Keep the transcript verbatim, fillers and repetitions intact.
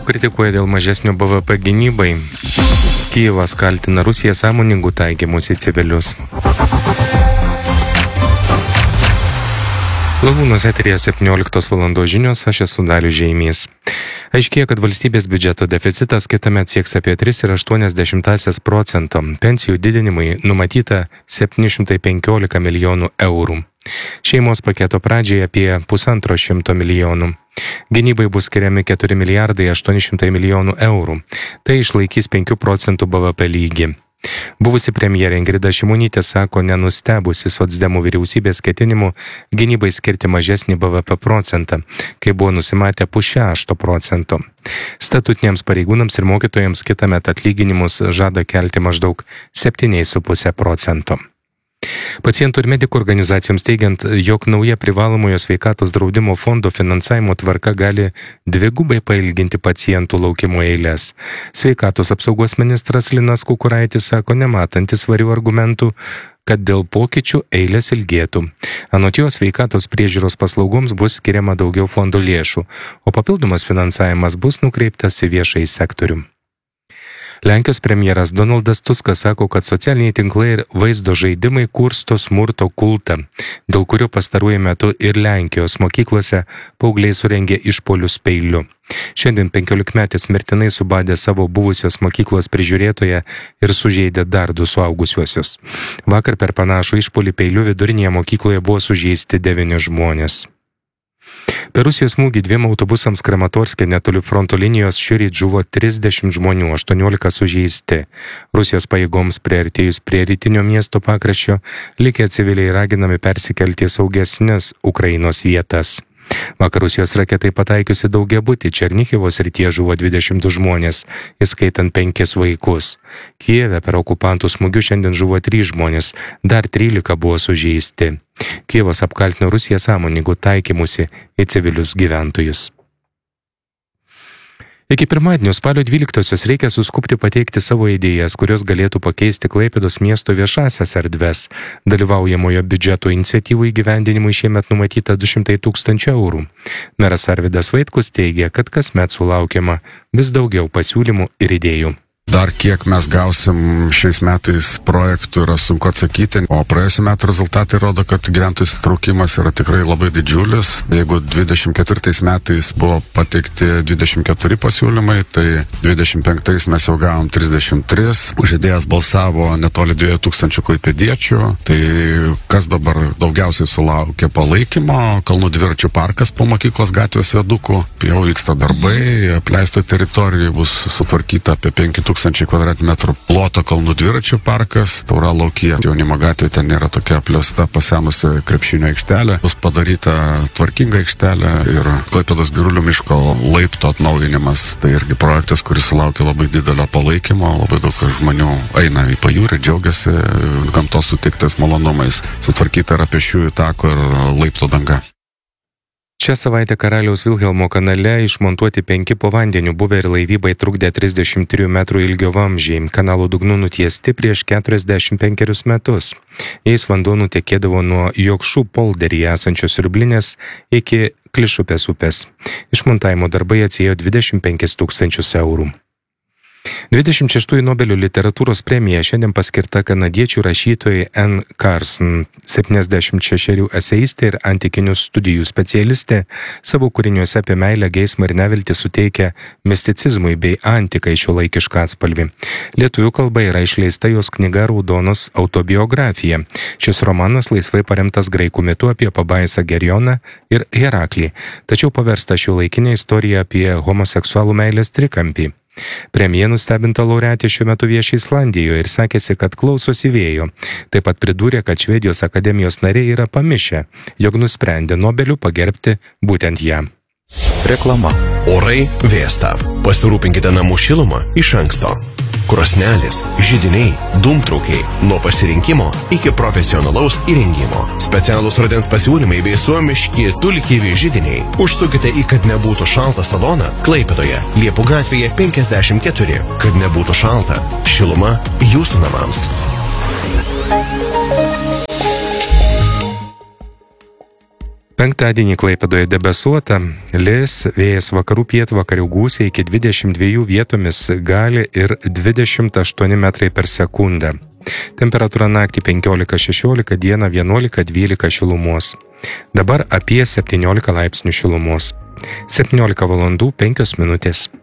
kritikuoja dėl mažesnio B V P gynybai. Kijevas kaltina Rusiją sąmoningų taikymus į civilius. Lagūnos eteryje septynioliktos valandos žinios, aš esu Dalius Žeimys. Aiškėja, kad valstybės biudžeto deficitas kitąmet sieks apie tris ir aštuonias dešimtąsias procento. Pensijų didinimai numatyta septyni šimtai penkiolika milijonų eurų. Šeimos paketo pradžiai apie pusantro šimto milijonų. Gynybai bus skiriami keturi milijardai aštuoni šimtai milijonų eurų. Tai išlaikys penkių procentų B V P lygį. Buvusi premjerė Ingrida Šimonytė sako nenustebusi socdemų vyriausybės ketinimų gynybai skirti mažesnį B V P procentą, kai buvo nusimatę pusšešto procento. Statutiniams pareigūnams ir mokytojams kitąmet atlyginimus žada kelti maždaug septyni su puse procento. Pacientų ir medikų organizacijoms teigiant, jog nauja privalomojo sveikatos draudimo fondo finansavimo tvarka gali dvigubai pailginti pacientų laukimo eilės. Sveikatos apsaugos ministras Linas Kukuraitis sako nematantis svarių argumentų, kad dėl pokyčių eilės ilgėtų. Anot jo sveikatos priežiūros paslaugoms bus skiriama daugiau fondo lėšų, o papildomas finansavimas bus nukreiptas į viešąjį sektorių. Lenkijos premjeras Donaldas Tuskas sako, kad socialiniai tinklai ir vaizdo žaidimai kursto smurto kultą, dėl kurio pastaruoju metu ir Lenkijos mokyklose paaugliai surengė išpuolius peiliu. Šiandien penkiolikmetis mirtinai subadė savo buvusios mokyklos prižiūrėtoją ir sužeidė dar du suaugusiuosius. Vakar per panašų išpuolį peiliu vidurinėje mokykloje buvo sužeisti devyni žmonės. Per Rusijos smūgį dviem autobusams Kramatorske netoli fronto linijos šįryt žuvo trisdešimt žmonių, aštuoniolika sužeisti. Rusijos pajėgoms priartėjus prie rytinio miesto pakraščio, likę civiliai raginami persikelti į saugesnes Ukrainos vietas. Vakar Rusijos raketai pataikiusi daugiabutį Černichivo srityje žuvo dvidešimt du žmonės, įskaitant penkis vaikus. Kijeve per okupantų smūgių šiandien žuvo trys žmonės, dar trylika buvo sužeisti. Kijevas apkaltino Rusiją sąmoningų taikymusi į civilius gyventojus. Iki pirmadienio spalio dvyliktosios reikia suskubti pateikti savo idėjas, kurios galėtų pakeisti Klaipėdos miesto viešasias erdves. Dalyvaujamojo biudžeto iniciatyvų įgyvendinimui šiemet numatyta du šimtai tūkstančių eurų. Meras Arvydas Vaitkus teigia, kad kasmet sulaukiama vis daugiau pasiūlymų ir idėjų. Dar kiek mes gausim šiais metais projektų yra sunku atsakyti, o praėjusiu metu rezultatai rodo, kad gyventojų įsitraukimas yra tikrai labai didžiulis. Jeigu dvidešimt ketvirtais metais buvo pateikti dvidešimt keturi pasiūlymai, tai dvidešimt penktais mes jau gavom trisdešimt tris. Už idėjas balsavo netoli dviejų tūkstančių klaipėdiečių. Tai kas dabar daugiausiai sulaukė palaikymo? Kalnų dviračių parkas po mokyklos gatvės viadukų. Jau vyksta darbai, apleisto teritorijoje bus sutvarkyta apie penki tūkstančiai kvadratmetrų ploto kalnų dviračių parkas, Tauralaukyje. Jaunimo gatvė ten yra tokia apleista pasenusi krepšinio aikštelė. Bus padaryta tvarkinga aikštelė ir Klaipėdos Girulių miško laipto atnaujinimas. Tai irgi projektas, kuris sulaukia labai didelio palaikymo. Labai daug žmonių eina į pajūrį, džiaugiasi gamtos sutiktais malonumais. Sutvarkyta yra pėsčiųjų tako ir laipto danga. Šią savaitę Karaliaus Vilhelmo kanale išmontuoti penki po vandeniu buvę ir laivybai trukdė trisdešimt trijų metrų ilgio vamzdžiai. Kanalo dugnu nutiesti prieš keturiasdešimt penkerius metus. Jais vanduo nutekėdavo nuo Jokšų polderyje esančios siurblinės iki Klišupės upės. Išmontavimo darbai atsiėjo dvidešimt penkis tūkstančius eurų. dvidešimt šeštųjų Nobelio literatūros premija šiandien paskirta kanadiečių rašytojai Anne Carson, septyniasdešimt šešerių eseistė ir antikinių studijų specialistė, savo kūriniuose apie meilę, geismą ir neviltį suteikia misticizmui bei antikai šiuolaikišką atspalvį. Lietuvių kalba yra išleista jos knyga Raudonos autobiografija. Šis romanas laisvai paremtas graikų mitu apie pabaisą Gerioną ir Heraklį, tačiau paversta šiuolaikinė istorija apie homoseksualų meilės trikampį. Premija nustebinta laureatė šiuo metu vieši Islandijoje ir sakėsi, kad klausosi vėjo. Taip pat pridūrė, kad Švedijos akademijos nariai yra pamišę, jog nusprendė Nobeliu pagerbti būtent ją. Reklama. Orai vėsta. Pasirūpinkite namų šilumą iš anksto. Krosnelės, židiniai, dūmtraukiai, nuo pasirinkimo iki profesionalaus įrengimo. Specialūs rudens pasiūlymai bei suomiški tulkyvi židiniai. Užsukite į Kad nebūtų šalta saloną Klaipėdoje, Liepų gatvėje penkiasdešimt keturi. Kad nebūtų šalta, šiluma jūsų namams. Penktadienį Klaipėdoje debesuota, lis, vėjas vakarų pietvakarių gūsiai iki dvidešimt dviejų vietomis gali ir dvidešimt aštuoni metrai per sekundę. Temperatūra naktį penkiolika šešiolika, dieną vienuolika dvylika šilumos. Dabar apie septyniolika laipsnių šilumos. septyniolika valandų penkios minutės.